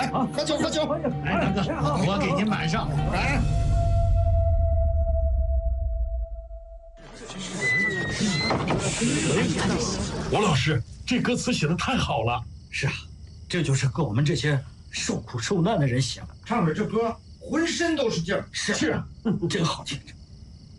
来，喝酒喝酒！ 来，大哥，我给您满上。 来。 王老师，这歌词写的太好了。 是啊，这就是给我们这些受苦受难的人写的。 唱着这歌，浑身都是劲儿。 是啊，真好听。